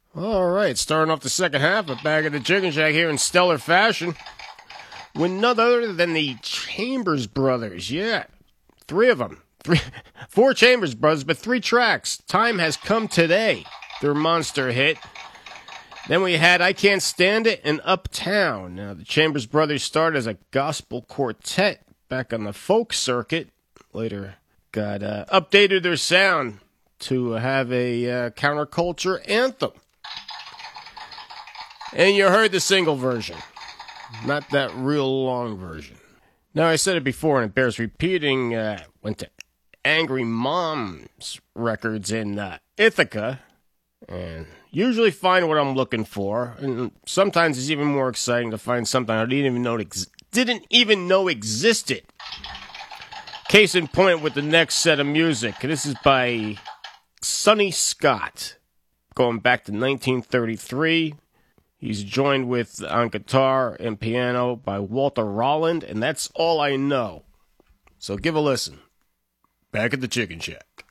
All right, starting off the second half, but back at the Chicken Shack here in stellar fashion with none other than the Chambers Brothers. Yeah, three of them. Four Chambers Brothers, but three tracks. Time Has Come Today, their monster hit. Then we had I Can't Stand It and Uptown. Now, the Chambers Brothers started as a gospel quartet back on the folk circuit. Later got updated their sound to have a counterculture anthem. And you heard the single version, not that real long version. Now, I said it before, and it bears repeating. Went to Angry Moms Records in Ithaca, and usually find what I'm looking for. And sometimes it's even more exciting to find something I didn't even know existed. Case in point with the next set of music. This is by Sonny Scott, going back to 1933. He's joined with on guitar and piano by Walter Rolland, and that's all I know. So give a listen. Back at the Chicken Shack.